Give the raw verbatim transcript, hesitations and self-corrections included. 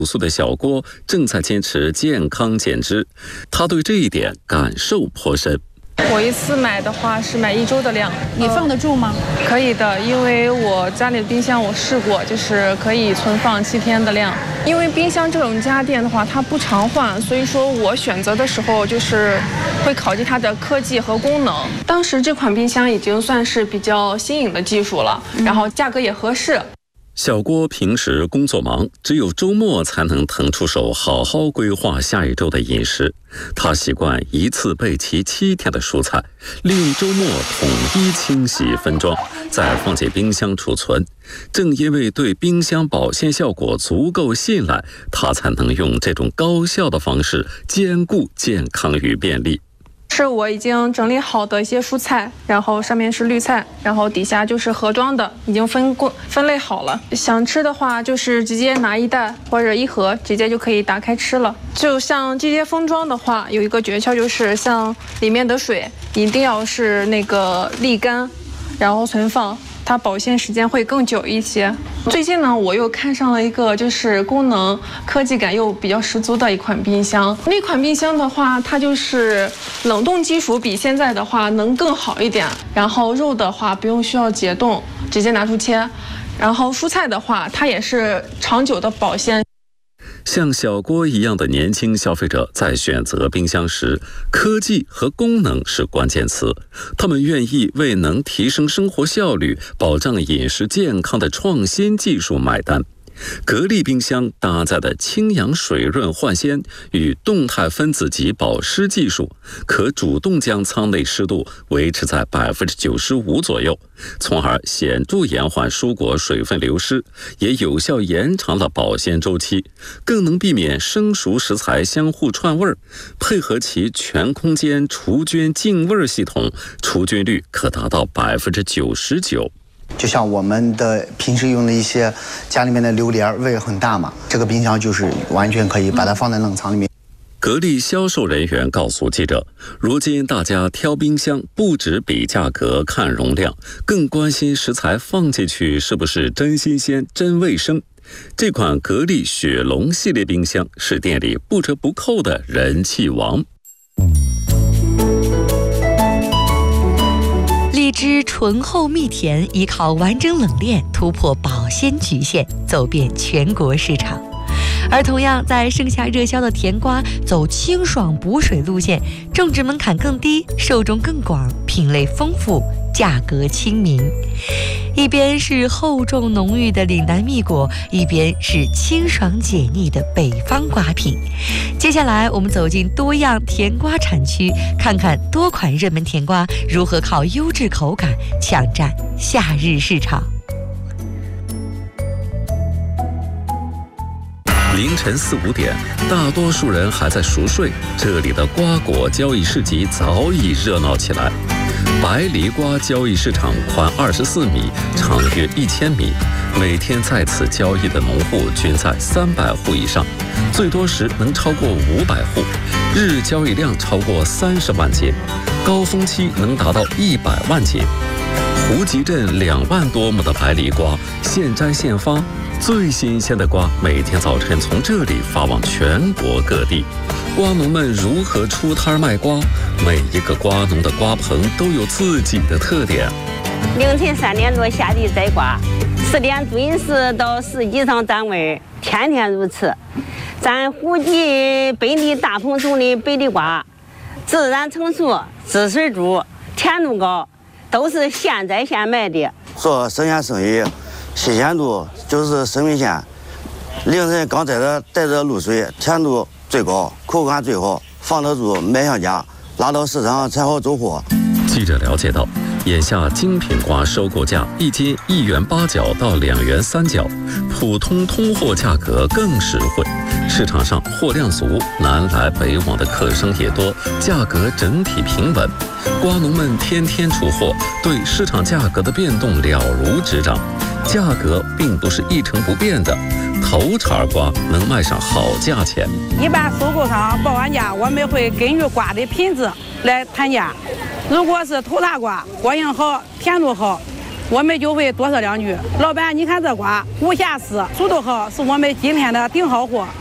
五岁的小郭正在坚持健康减脂，他对这一点感受颇深。 我一次买的话是买一周的量， 你放得住吗？ 呃、可以的，因为我家里的冰箱我试过，就是可以存放七天的量。因为冰箱这种家电的话，它不常换，所以说我选择的时候就是会考虑它的科技和功能。当时这款冰箱已经算是比较新颖的技术了，然后价格也合适。 小郭平时工作忙，只有周末才能腾出手好好规划下一周的饮食。他习惯一次备齐七天的蔬菜，利用周末统一清洗分装，再放进冰箱储存。正因为对冰箱保鲜效果足够信赖，他才能用这种高效的方式兼顾健康与便利。 是我已经整理好的一些蔬菜，然后上面是绿菜，然后底下就是盒装的，已经分过分类好了。想吃的话，就是直接拿一袋或者一盒，直接就可以打开吃了。就像这些封装的话，有一个诀窍，就是像里面的水一定要是那个沥干，然后存放，它保鲜时间会更久一些。最近呢，我又看上了一个就是功能科技感又比较十足的一款冰箱。那款冰箱的话，它就是冷冻技术比现在的话能更好一点。然后肉的话不用需要解冻，直接拿出切。然后蔬菜的话，它也是长久的保鲜。 像小郭一样的年轻消费者在选择冰箱时，科技和功能是关键词。他们愿意为能提升生活效率、保障饮食健康的创新技术买单。格力冰箱搭载的清扬水润焕鲜与动态分子级保湿技术，可主动将舱内湿度维持在百分之九十五左右，从而显著延缓蔬果水分流失，也有效延长了保鲜周期，更能避免生熟食材相互串味儿。配合其全空间除菌净味系统，除菌率可达到百分之九十九。 就像我们的平时用的一些家里面的榴莲味很大嘛，这个冰箱就是完全可以把它放在冷藏里面。 格力销售人员告诉记者，如今大家挑冰箱不只比价格看容量，更关心食材放进去是不是真新鲜真卫生。这款格力雪龙系列冰箱是店里不折不扣的人气王。 荔枝醇厚蜜甜，依靠完整冷链突破保鲜局限，走遍全国市场。而同样在盛夏热销的甜瓜，走清爽补水路线，种植门槛更低，受众更广，品类丰富，价格亲民。一边是厚重浓郁的岭南蜜果，一边是清爽解腻的北方瓜品。接下来我们走进多样甜瓜产区，看看多款热门甜瓜如何靠优质口感抢占夏日市场。 凌晨四五点，大多数人还在熟睡，这里的瓜果交易市集早已热闹起来。白梨瓜交易市场宽二十四米，长约一千米，每天在此交易的农户均在三百户以上，最多时能超过五百户，日交易量超过三十万斤，高峰期能达到一百万斤。胡集镇两万多亩的白梨瓜现摘现发，最新鲜的瓜每天早晨从这里发往全国各地。瓜农们如何出摊卖瓜？每一个瓜农的瓜棚都有自己的特点。 凌晨三点多下地摘瓜，十点准时到市集上站位，天天如此。咱胡集本地大棚种的白梨瓜，自然成熟，滋水足，甜度高，都是现摘现卖的。 做生鲜生意，新鲜度就是生命线。凌晨刚摘的带着露水，甜度最高，口感最好，放得住，卖上家，拉到市场才好走货。 记者了解到，眼下精品瓜收购价一斤一元八角到两元三角，普通通货价格更实惠。市场上货量足，南来北往的客商也多，价格整体平稳。瓜农们天天出货，对市场价格的变动了如指掌。价格并不是一成不变的，头茬瓜能卖上好价钱。 一般收购商报完价，我们会根据瓜的品质来谈价。如果是头茬瓜，果形好，甜度好， 我们就会多说两句：“老板，你看这瓜无瑕疵，熟度好，是我们今天的顶好货。”